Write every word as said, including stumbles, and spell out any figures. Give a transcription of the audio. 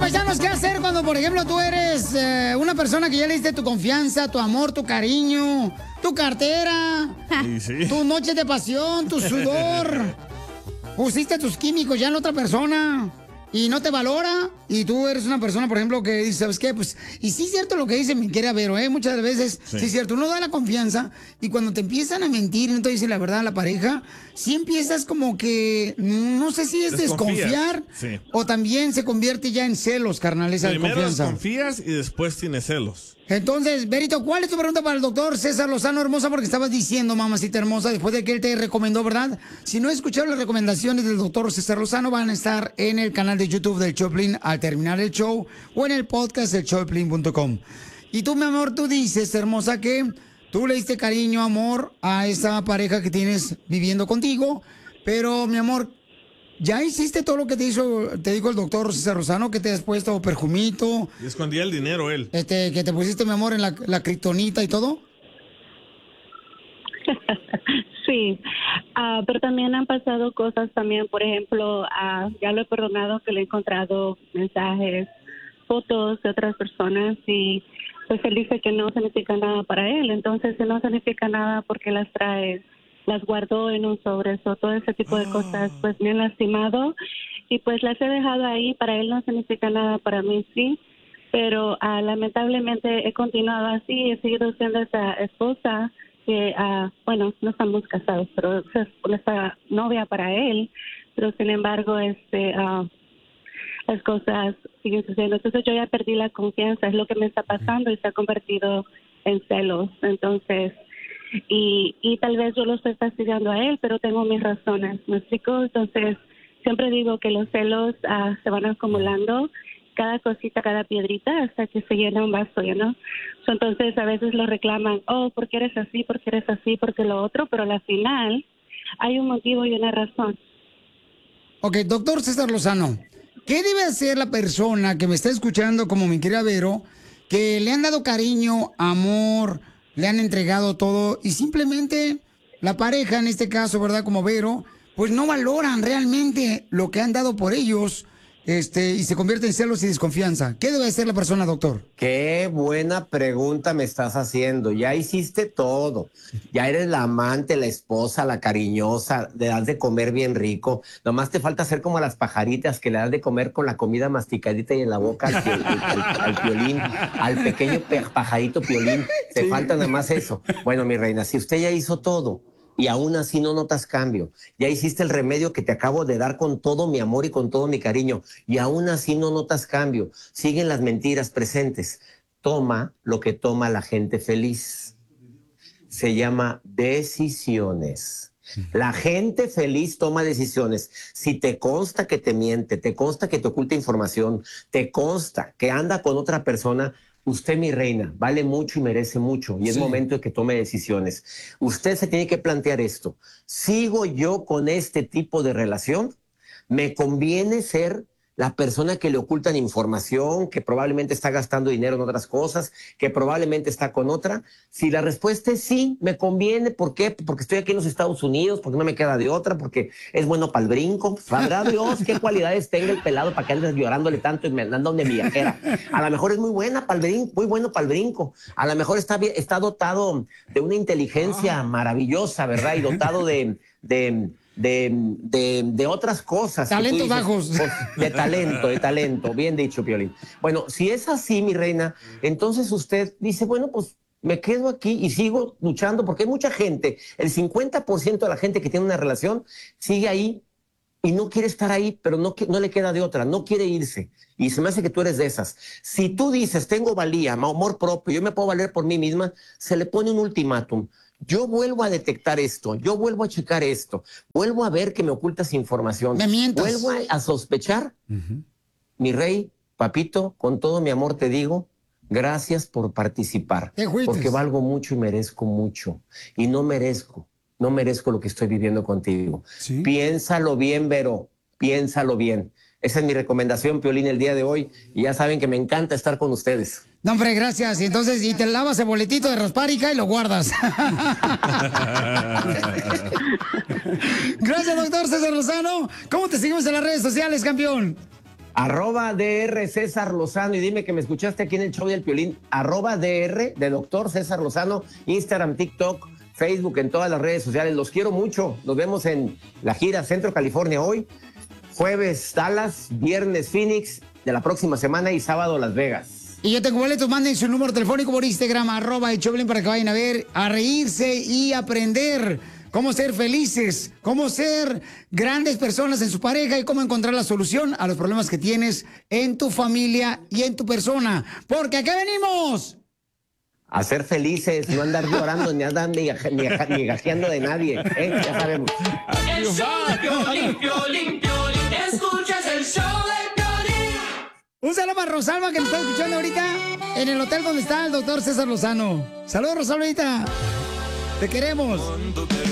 paisanos, ¿qué hacer cuando, por ejemplo, tú eres eh, una persona que ya le diste tu confianza, tu amor, tu cariño, tu cartera, Sí, sí. tu noche de pasión, tu sudor? Pusiste tus químicos ya en otra persona y no te valora, y tú eres una persona, por ejemplo, que dice, ¿sabes qué? Pues, y sí es cierto lo que dice mi querida Vero, ¿eh? Muchas veces, sí. sí es cierto, uno da la confianza, y cuando te empiezan a mentir y no te dicen la verdad a la pareja, sí empiezas como que, no sé si es Desconfías. desconfiar, Sí. o también se convierte ya en celos, carnal, esa Primero confianza. desconfías y después tienes celos. Entonces, Berito, ¿cuál es tu pregunta para el doctor César Lozano, hermosa? Porque estabas diciendo, mamacita hermosa, después de que él te recomendó, ¿verdad? Si no escucharon las recomendaciones del doctor César Lozano, van a estar en el canal de YouTube del Choplin al terminar el show o en el podcast de choplin punto com. Y tú, mi amor, tú dices, hermosa, que tú le diste cariño, amor a esa pareja que tienes viviendo contigo, pero, mi amor, ¿ya hiciste todo lo que te hizo, te dijo el doctor César Lozano, que te has puesto perfumito? Y escondía el dinero él. Este, que te pusiste, mi amor, en la, la kriptonita y todo. Sí, uh, pero también han pasado cosas también, por ejemplo, uh, ya lo he perdonado que le he encontrado mensajes, fotos de otras personas y pues él dice que no significa nada para él, entonces si no significa nada porque las trae, las guardó en un sobre, o todo ese tipo de cosas, pues me han lastimado y pues las he dejado ahí, para él no significa nada, para mí sí, pero uh, lamentablemente he continuado así, he seguido siendo esa esposa que, uh, bueno, no estamos casados, pero es esa novia para él, pero sin embargo, este, uh, las cosas siguen sucediendo. Entonces yo ya perdí la confianza, es lo que me está pasando y se ha convertido en celos. Entonces, y, y tal vez yo lo estoy fastidiando a él, pero tengo mis razones, ¿me explico? Entonces, siempre digo que los celos uh, se van acumulando, cada cosita, cada piedrita, hasta que se llena un vaso, ¿no? So, entonces, a veces lo reclaman, oh, ¿por qué eres así? ¿Por qué eres así? ¿Por qué lo otro? Pero al final hay un motivo y una razón. Ok, doctor César Lozano, ¿qué debe hacer la persona que me está escuchando, como mi querida Vero, que le han dado cariño, amor, le han entregado todo y simplemente la pareja, en este caso, ¿verdad? Como Vero, pues no valoran realmente lo que han dado por ellos, este, y se convierte en celos y desconfianza? ¿Qué debe hacer la persona, doctor? Qué buena pregunta me estás haciendo. Ya hiciste todo. Ya eres la amante, la esposa, la cariñosa, le das de comer bien rico. Nomás te falta hacer como las pajaritas, que le das de comer con la comida masticadita y en la boca al, al, al, al piolín, al pequeño pajarito piolín. Te sí. falta nada más eso. Bueno, mi reina, si usted ya hizo todo y aún así no notas cambio, ya hiciste el remedio que te acabo de dar con todo mi amor y con todo mi cariño, y aún así no notas cambio, siguen las mentiras presentes, toma lo que toma la gente feliz. Se llama decisiones. La gente feliz toma decisiones. Si te consta que te miente, te consta que te oculta información, te consta que anda con otra persona, usted, mi reina, vale mucho y merece mucho, y es sí. momento de que tome decisiones. Usted se tiene que plantear esto: ¿sigo yo con este tipo de relación? ¿Me conviene ser la persona que le ocultan información, que probablemente está gastando dinero en otras cosas, que probablemente está con otra? Si la respuesta es sí, me conviene. ¿Por qué? Porque estoy aquí en los Estados Unidos, porque no me queda de otra, porque es bueno para el brinco. Sabrá Dios qué cualidades tenga el pelado para que andes llorándole tanto y me andando de viajera. A lo mejor es muy buena para el brinco, muy bueno para el brinco. A lo mejor está, está dotado de una inteligencia maravillosa, ¿verdad? Y dotado de... de De, de, de otras cosas. Talentos dices, bajos. Pues, de talento, de talento. Bien dicho, Piolín. Bueno, si es así, mi reina, entonces usted dice, bueno, pues me quedo aquí y sigo luchando, porque hay mucha gente, el cincuenta por ciento de la gente que tiene una relación sigue ahí y no quiere estar ahí, pero no, no le queda de otra, no quiere irse. Y se me hace que tú eres de esas. Si tú dices, tengo valía, amor propio, yo me puedo valer por mí misma, se le pone un ultimátum. Yo vuelvo a detectar esto, yo vuelvo a checar esto, vuelvo a ver que me ocultas información, me mientas. Vuelvo a, a sospechar. Uh-huh. Mi rey, papito, con todo mi amor te digo, gracias por participar, porque valgo mucho y merezco mucho, y no merezco, no merezco lo que estoy viviendo contigo. ¿Sí? Piénsalo bien, Vero, piénsalo bien. Esa es mi recomendación, Piolín, el día de hoy, y ya saben que me encanta estar con ustedes. No, hombre, gracias. Y entonces, y te lavas el boletito de Rasparica y lo guardas. Gracias, doctor César Lozano. ¿Cómo te seguimos en las redes sociales, campeón? Arroba D R César Lozano y dime que me escuchaste aquí en el show del Piolín. Arroba D R de doctor César Lozano, Instagram, TikTok, Facebook, en todas las redes sociales. Los quiero mucho. Nos vemos en la gira Centro California hoy, jueves Dallas, viernes Phoenix de la próxima semana y sábado Las Vegas. Y yo tengo boletos, manden su número telefónico por Instagram, arroba el Choplin, para que vayan a ver, a reírse y aprender cómo ser felices, cómo ser grandes personas en su pareja y cómo encontrar la solución a los problemas que tienes en tu familia y en tu persona. Porque ¿a qué venimos? A ser felices, no andar llorando ni andar ni, ni, ni gajeando de nadie, ¿eh? Ya sabemos. El show de Piolín, Piolín, Piolín, escuchas el show de Piolín. Un saludo para Rosalba, que nos está escuchando ahorita en el hotel donde está el doctor César Lozano. Saludos, Rosalvita. Te queremos.